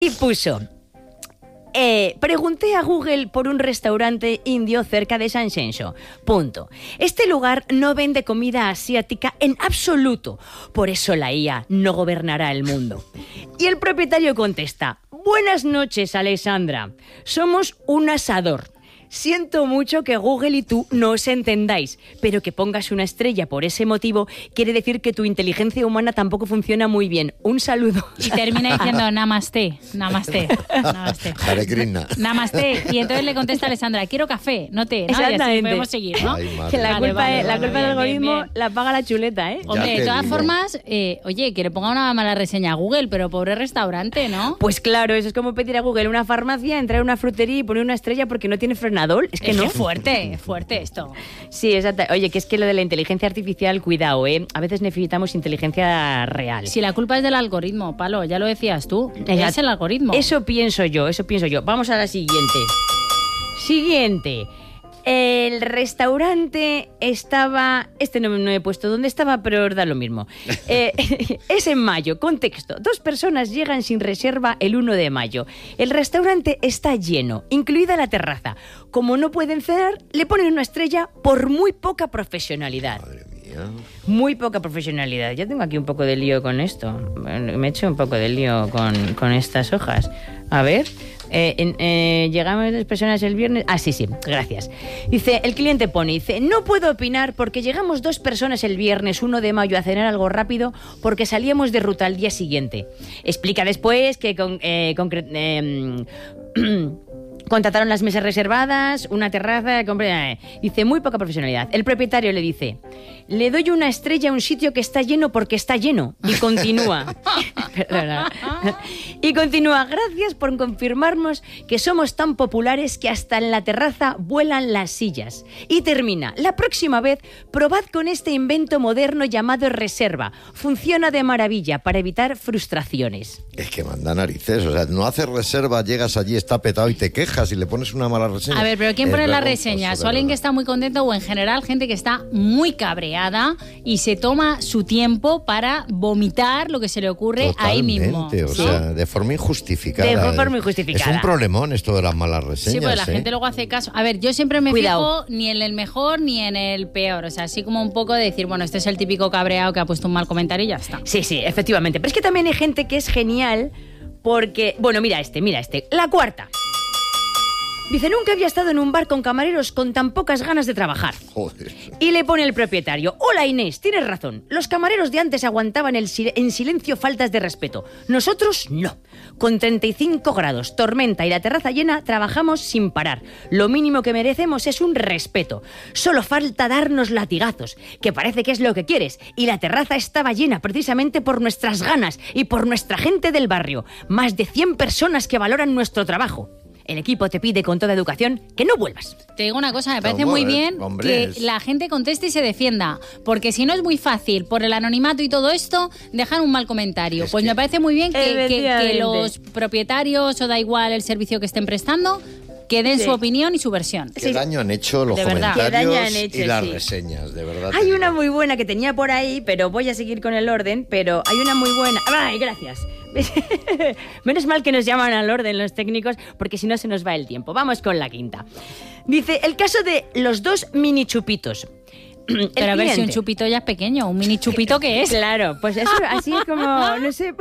Y puso... pregunté a Google por un restaurante indio cerca de San Xenxo. Punto. Este lugar no vende comida asiática en absoluto. Por eso la IA no gobernará el mundo. Y el propietario contesta: buenas noches, Alessandra. Somos un asador. Siento mucho que Google y tú no os entendáis, pero que pongas una estrella por ese motivo quiere decir que tu inteligencia humana tampoco funciona muy bien. Un saludo. Y termina diciendo namaste, namaste, namaste. Hare Krishna. Namaste. Y entonces le contesta a Alessandra, quiero café, no té, ¿no? Y así podemos seguir, ¿no? Ay, Que la madre. culpa del algoritmo bien. la paga la chuleta, ¿eh? Hombre, Ya de te todas digo. formas, oye, que le ponga una mala reseña a Google, pero pobre restaurante, ¿no? Pues claro, eso es como pedir a Google una farmacia, entrar a una frutería y poner una estrella porque no tiene frenador. Es que no. Es fuerte esto. Sí, exacto. Oye, que es que lo de la inteligencia artificial, cuidado, ¿eh? A veces necesitamos inteligencia real. Si la culpa es del algoritmo, Palo, ya lo decías tú. Exacto. Es el algoritmo. Eso pienso yo. Vamos a la siguiente. Siguiente. El restaurante estaba... no he puesto dónde estaba, pero da lo mismo. Es en mayo. Contexto. 2 personas llegan sin reserva el 1 de mayo. El restaurante está lleno, incluida la terraza. Como no pueden cenar, le ponen una estrella por muy poca profesionalidad. Madre mía. Muy poca profesionalidad. Yo tengo aquí un poco de lío con esto. Me he hecho un poco de lío con estas hojas. A ver... llegamos 2 personas el viernes... Ah, sí, gracias. Dice, el cliente dice, no puedo opinar porque llegamos 2 personas el viernes 1 de mayo a cenar algo rápido porque salíamos de ruta al día siguiente. Explica después que contrataron las mesas reservadas, una terraza... Dice, muy poca profesionalidad. El propietario le dice, le doy una estrella a un sitio que está lleno porque está lleno. Y continúa. Perdona. Y continúa, gracias por confirmarnos que somos tan populares que hasta en la terraza vuelan las sillas. Y termina, la próxima vez probad con este invento moderno llamado reserva. Funciona de maravilla para evitar frustraciones. Es que manda narices, o sea, no haces reserva, llegas allí, está petado y te quejas y le pones una mala reseña. A ver, pero ¿quién Es pone las vergonzoso, reseñas? de ¿O alguien que verdad. está muy contento o en general gente que está muy cabreada y se toma su tiempo para vomitar lo que se le ocurre ahí mismo? Totalmente, o ¿Sí? sea, de forma injustificada. De forma injustificada. Es un problemón esto de las malas reseñas. Sí, pues la ¿eh? gente luego hace caso. A ver, yo siempre me Cuidado. fijo ni en el mejor ni en el peor. O sea, así como un poco de decir, bueno, este es el típico cabreado que ha puesto un mal comentario y ya está. Sí, efectivamente. Pero es que también hay gente que es genial porque... Bueno, mira este. La cuarta. Dice, nunca había estado en un bar con camareros con tan pocas ganas de trabajar. Joder. Y le pone el propietario, hola Inés, tienes razón. Los camareros de antes aguantaban en silencio faltas de respeto. Nosotros no. Con 35 grados, tormenta y la terraza llena, trabajamos sin parar. Lo mínimo que merecemos es un respeto. Solo falta darnos latigazos, que parece que es lo que quieres. Y la terraza estaba llena precisamente por nuestras ganas y por nuestra gente del barrio. Más de 100 personas que valoran nuestro trabajo. El equipo te pide con toda educación que no vuelvas. Te digo una cosa, me parece ¿Cómo? muy bien Hombre, que es- la gente conteste y se defienda, porque si no es muy fácil, por el anonimato y todo esto, dejar un mal comentario. Es Pues que- me parece muy bien que Efectivamente. los propietarios, o da igual el servicio que estén prestando, que den Sí. su opinión y su versión. Qué daño han hecho los De verdad. comentarios Qué daño han hecho, y las sí. reseñas, de verdad. te Hay digo. una muy buena que tenía por ahí, pero voy a seguir con el orden, pero hay una muy buena... ¡Ay, gracias! Menos mal que nos llaman al orden los técnicos, porque si no se nos va el tiempo. Vamos con la quinta. Dice, el caso de los 2 mini chupitos. El Pero a ver si un cliente- chupito ya es pequeño, un mini chupito que es. Claro, pues eso así es como, no sé...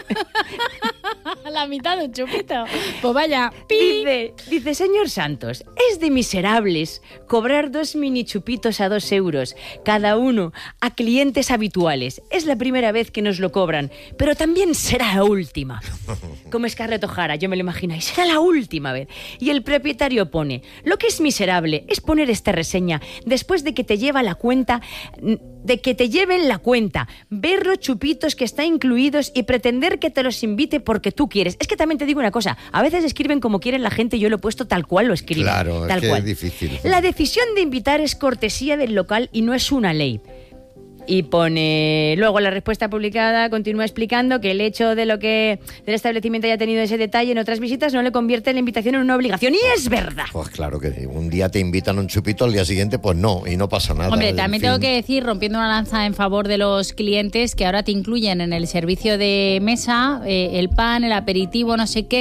La mitad de un chupito. Pues vaya. ¡pi! Dice, señor Santos, es de miserables cobrar 2 mini chupitos a 2 euros cada uno a clientes habituales. Es la primera vez que nos lo cobran, pero también será la última. Como Scarlett O'Hara, yo me lo imagino, y será la última vez. Y el propietario pone, lo que es miserable es poner esta reseña después de que te lleva la cuenta... de que te lleven la cuenta, ver los chupitos que están incluidos y pretender que te los invite porque tú quieres. Es que también te digo una cosa, a veces escriben como quieren la gente y yo lo he puesto tal cual lo escriben. Claro, tal es que cual. es difícil. La decisión de invitar es cortesía del local y no es una ley. Y pone, luego la respuesta publicada continúa explicando que el hecho de lo que del establecimiento haya tenido ese detalle en otras visitas no le convierte la invitación en una obligación. Y es verdad. Pues claro que sí. Un día te invitan a un chupito, al día siguiente pues no, y no pasa nada. Hombre, también tengo que decir, rompiendo una lanza en favor de los clientes, que ahora te incluyen en el servicio de mesa el pan, el aperitivo, no sé qué,